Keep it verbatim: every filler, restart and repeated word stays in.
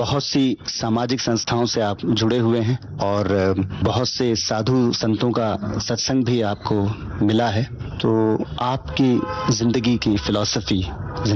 बहुत सी सामाजिक संस्थाओं से आप जुड़े हुए हैं और बहुत से साधु संतों का सत्संग भी आपको मिला है। तो आपकी जिंदगी की फिलॉसफी